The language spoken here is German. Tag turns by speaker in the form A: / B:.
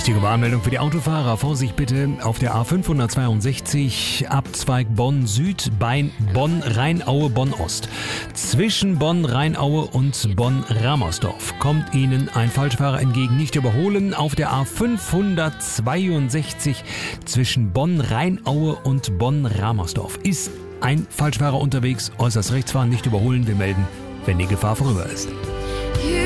A: Wichtige Warnmeldung für die Autofahrer. Vorsicht bitte auf der A562 Abzweig Bonn Süd bei Bonn-Rheinaue Bonn-Ost. Zwischen Bonn-Rheinaue und Bonn-Ramersdorf kommt Ihnen ein Falschfahrer entgegen. Nicht überholen. Auf der A562 zwischen Bonn-Rheinaue und Bonn-Ramersdorf ist ein Falschfahrer unterwegs. Äußerst rechts fahren, nicht überholen. Wir melden, wenn die Gefahr vorüber ist.